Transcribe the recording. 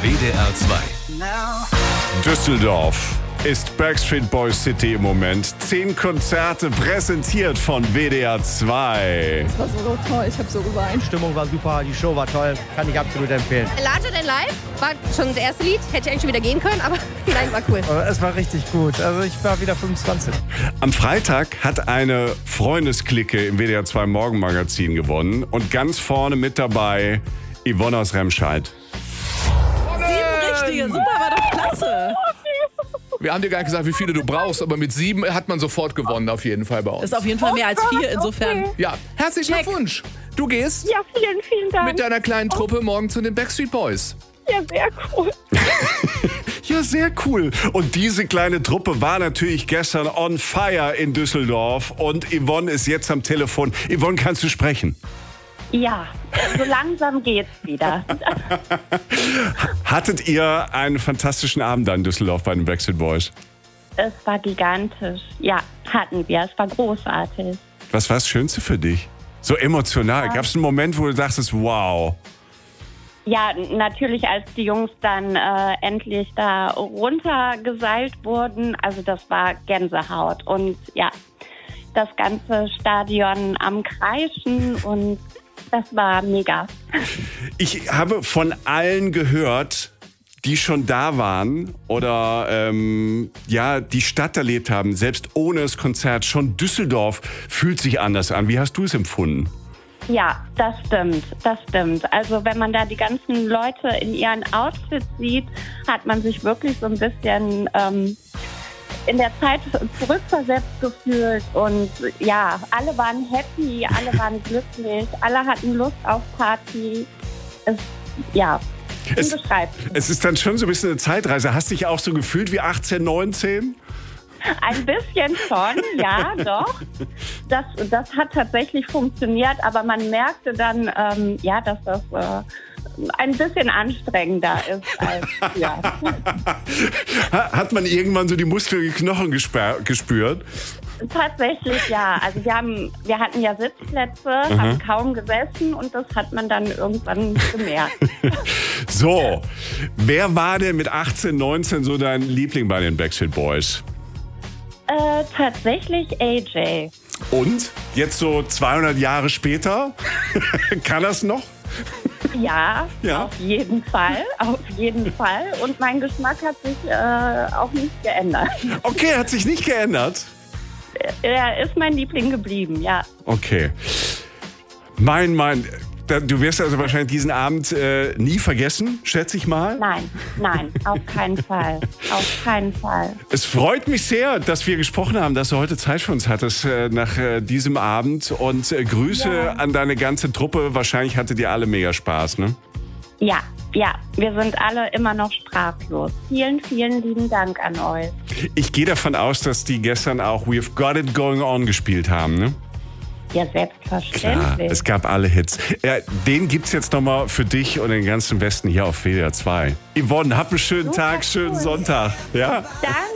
WDR 2. Düsseldorf ist Backstreet Boys City im Moment. 10 Konzerte präsentiert von WDR 2. Das war so toll, ich habe so geweint. Die Stimmung war super, die Show war toll, kann ich absolut empfehlen. Larger Than Life war schon das erste Lied, hätte ich eigentlich schon wieder gehen können, aber nein, war cool. Es war richtig gut, also ich war wieder 25. Am Freitag hat eine Freundesklicke im WDR 2 Morgenmagazin gewonnen und ganz vorne mit dabei Yvonne aus Remscheid. 7 richtige, super, war doch klasse. Wir haben dir gar nicht gesagt, wie viele du brauchst, aber mit 7 hat man sofort gewonnen, auf jeden Fall bei uns. Das ist auf jeden Fall mehr als 4, insofern. Ja, herzlichen Glückwunsch. Du gehst Ja, vielen, vielen Dank. mit deiner kleinen Truppe morgen zu den Backstreet Boys. Ja, sehr cool. Ja, sehr cool. Und diese kleine Truppe war natürlich gestern on fire in Düsseldorf und Yvonne ist jetzt am Telefon. Yvonne, kannst du sprechen? Ja, so langsam geht's wieder. Hattet ihr einen fantastischen Abend da in Düsseldorf bei den Backstreet Boys? Es war gigantisch. Ja, hatten wir. Es war großartig. Was war das Schönste für dich? So emotional. Gab es einen Moment, wo du dachtest, wow. Ja, natürlich, als die Jungs dann endlich da runtergeseilt wurden. Also das war Gänsehaut. Und ja, das ganze Stadion am Kreischen und das war mega. Ich habe von allen gehört, die schon da waren oder die Stadt erlebt haben, selbst ohne das Konzert, schon Düsseldorf fühlt sich anders an. Wie hast du es empfunden? Ja, das stimmt, das stimmt. Also wenn man da die ganzen Leute in ihren Outfits sieht, hat man sich wirklich so ein bisschen in der Zeit zurückversetzt gefühlt. Und ja, alle waren happy, alle waren glücklich, alle hatten Lust auf Party. Unbeschreiblich. Es ist dann schon so ein bisschen eine Zeitreise. Hast du dich auch so gefühlt wie 18, 19? Ein bisschen schon, ja, doch. Das hat tatsächlich funktioniert, aber man merkte dann, dass das ein bisschen anstrengender ist als früher. Hat man irgendwann so die Muskeln, die Knochen gespürt? Tatsächlich, ja. Also wir hatten ja Sitzplätze, haben kaum gesessen und das hat man dann irgendwann gemerkt. So, wer war denn mit 18, 19 so dein Liebling bei den Backstreet Boys? Tatsächlich AJ. Und? Jetzt so 200 Jahre später? Kann das noch? Ja, Ja. auf jeden Fall, auf jeden Fall. Und mein Geschmack hat sich auch nicht geändert. Okay, hat sich nicht geändert? Er ist mein Liebling geblieben, ja. Okay. Du wirst also wahrscheinlich diesen Abend nie vergessen, schätze ich mal. Nein, auf keinen Fall. Auf keinen Fall. Es freut mich sehr, dass wir gesprochen haben, dass du heute Zeit für uns hattest nach diesem Abend. Und Grüße an deine ganze Truppe. Wahrscheinlich hattet ihr alle mega Spaß, ne? Ja, wir sind alle immer noch sprachlos. Vielen, vielen lieben Dank an euch. Ich gehe davon aus, dass die gestern auch We've Got It Going On gespielt haben, ne? Ja, Klar, selbstverständlich. es gab alle Hits. Ja, den gibt's jetzt nochmal für dich und den ganzen Westen hier auf WDR 2. Yvonne, hab einen schönen Tag, schönen Sonntag. Ja? Danke.